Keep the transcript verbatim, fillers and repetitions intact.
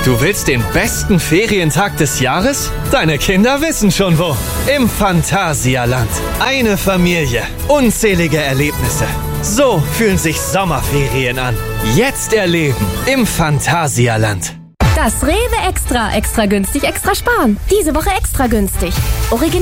Du willst den besten Ferientag des Jahres? Deine Kinder wissen schon wo. Im Phantasialand. Eine Familie. Unzählige Erlebnisse. So fühlen sich Sommerferien an. Jetzt erleben im Phantasialand. Das Rewe Extra. Extra günstig, extra sparen. Diese Woche extra günstig. Original